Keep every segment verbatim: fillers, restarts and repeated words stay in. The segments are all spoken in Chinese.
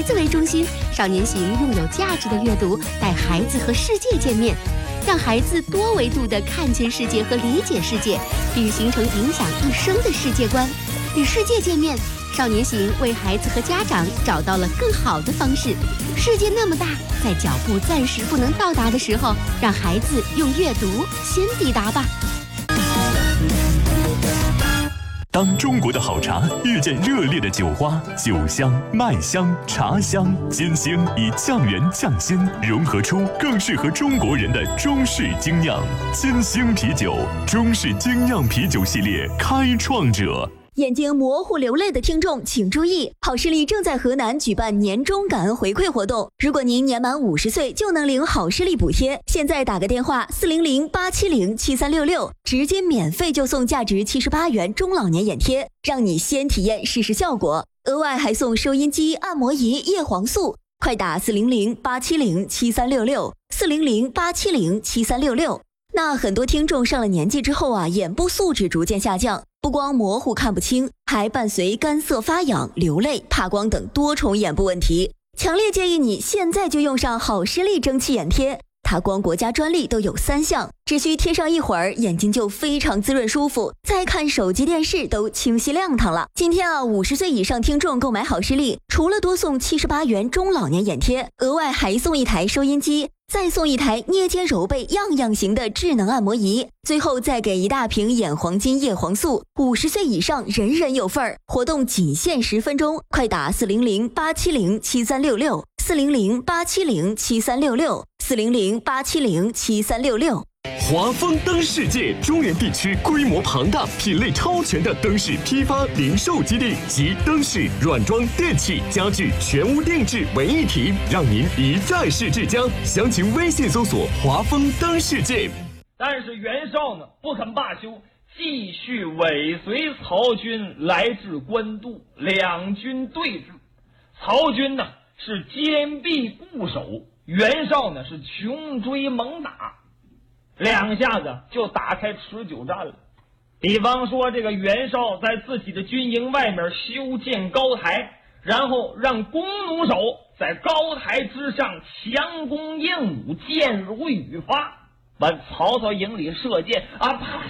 子为中心，少年行用有价值的阅读带孩子和世界见面，让孩子多维度地看见世界和理解世界，并形成影响一生的世界观。与世界见面，少年行为孩子和家长找到了更好的方式。世界那么大，在脚步暂时不能到达的时候，让孩子用阅读先抵达吧。 当中国的好茶遇见热烈的酒花，酒香、麦香、茶香，金星以酱园匠心融合出更适合中国人的中式精酿。金星啤酒，中式精酿啤酒系列开创者。 眼睛模糊流泪的听众请注意，好视力正在河南举办年终感恩回馈活动，如果您年满五十岁就能领好视力补贴。现在打个电话四零零八七零七三六六，直接免费就送价值七十八元中老年眼贴，让你先体验试试效果，额外还送收音机、按摩仪、叶黄素。快打四零零八七零七三六六，四零零八七零七三六六。那很多听众上了年纪之后啊，眼部素质逐渐下降，不光模糊看不清，还伴随干涩发痒、流泪、怕光等多重眼部问题。强烈建议你现在就用上好视力蒸汽眼贴，它光国家专利都有三项，只需贴上一会儿，眼睛就非常滋润舒服，再看手机电视都清晰亮堂了。今天啊，五十岁以上听众购买好视力，除了多送七十八元中老年眼贴，额外还送一台收音机，再送一台捏肩揉背样样行的智能按摩仪，最后再给一大瓶眼黄金叶黄素，五十岁以上人人有份儿。活动仅限十分钟，快打四零零八七零七三六六，四零零八七零七三六六，四零零八七零七三六六。 华丰灯世界中原地区规模庞大、品类超全的灯饰批发零售基地，集灯饰、软装、电器、家具全屋定制为一体，让您一站式至江。详情微信搜索华丰灯世界。 但是袁绍呢不肯罢休，继续尾随曹军来至官渡，两军对峙。曹军呢是坚壁固守，袁绍呢是穷追猛打。两下子就打开持久战了。比方说这个袁绍在自己的军营外面修建高台，然后让弓弩手在高台之上强弓硬弩，箭如雨发，往曹操营里射箭啊！啪！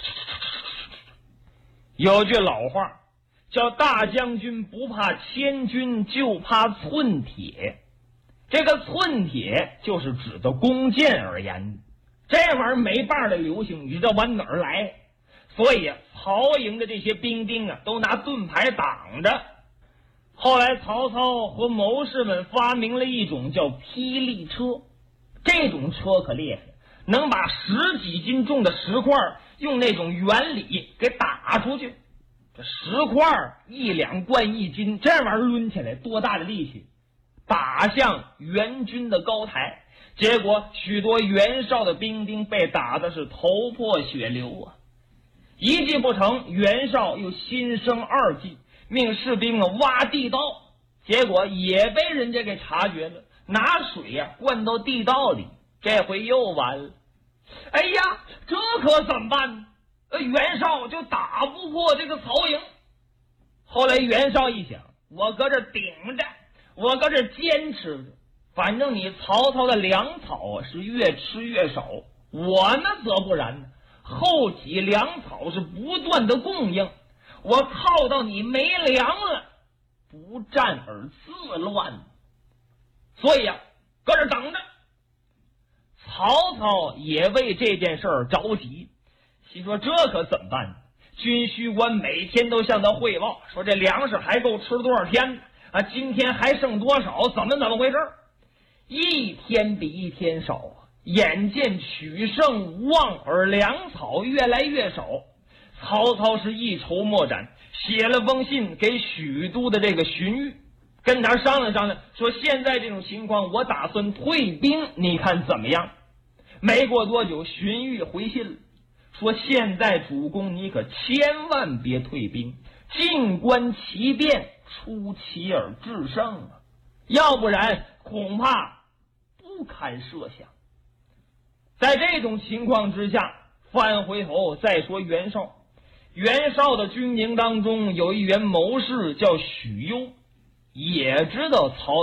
有句老话叫大将军不怕千军，就怕寸铁。这个寸铁就是指的弓箭而言的。这玩意儿没办法流行，你知道往哪儿来？所以曹营的这些兵丁啊，都拿盾牌挡着。后来曹操和谋士们发明了一种叫霹雳车，这种车可厉害，能把十几斤重的石块用那种原理给打出去。这石块一两贯一斤，这玩意儿抡起来多大的力气，打向袁军的高台。结果许多袁绍的兵丁被打的是头破血流啊！一计不成，袁绍又心生二计，命士兵啊挖地道，结果也被人家给察觉了，拿水呀、啊、灌到地道里，这回又完了。哎呀，这可怎么办呢？呃，袁绍就打不过这个曹营。后来袁绍一想，我搁这顶着，我搁这坚持着。反正你曹操的粮草是越吃越少，我呢则不然，后继粮草是不断的供应，我靠到你没粮了，不战而自乱。所以啊，搁这等着。曹操也为这件事儿着急，心说这可怎么办呢？军需官每天都向他汇报，说这粮食还够吃多少天啊？今天还剩多少？怎么怎么回事？一天比一天少啊！眼见取胜无望，而粮草越来越少，曹操是一筹莫展，写了封信给许都的这个荀彧，跟他商量商量，说现在这种情况，我打算退兵，你看怎么样？没过多久，荀彧回信了，说现在主公你可千万别退兵，静观其变，出奇而制胜啊！要不然恐怕不堪设想。在这种情况之下，翻回头再说袁绍。袁绍的军营当中有一员谋士叫许攸，也知道曹